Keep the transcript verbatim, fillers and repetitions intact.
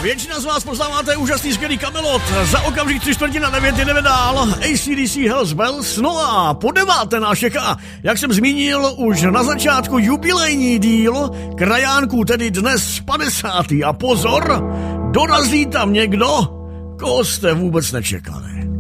Většina z vás poznáváte úžasný skvělý Kamelot. Za okamžik tři čtvrtě na devět jdeme dál. A C D C Hells Bells. No a po deváté nás čeká, jak jsem zmínil, už na začátku jubilejní díl krajánků, tedy dnes padesátý. A pozor, dorazí tam někdo, koho jste vůbec nečekali.